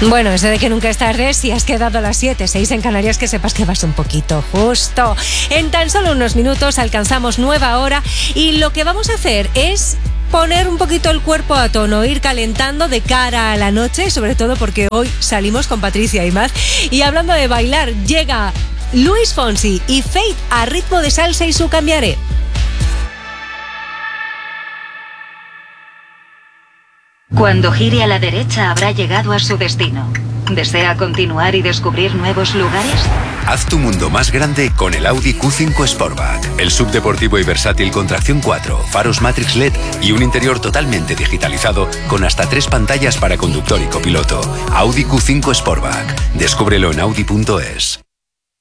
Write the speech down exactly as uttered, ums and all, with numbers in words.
Bueno, eso de que nunca es tarde, si has quedado a las siete, seis en Canarias, que sepas que vas un poquito justo. En tan solo unos minutos alcanzamos nueva hora y lo que vamos a hacer es poner un poquito el cuerpo a tono, ir calentando de cara a la noche, sobre todo porque hoy salimos con Patricia y más. Y hablando de bailar, llega Luis Fonsi y Feid a ritmo de salsa y su Cambiaré. Cuando gire a la derecha habrá llegado a su destino. ¿Desea continuar y descubrir nuevos lugares? Haz tu mundo más grande con el Audi Q cinco Sportback. El subdeportivo y versátil con tracción cuatro, faros Matrix L E D y un interior totalmente digitalizado con hasta tres pantallas para conductor y copiloto. Audi Q cinco Sportback. Descúbrelo en audi punto es.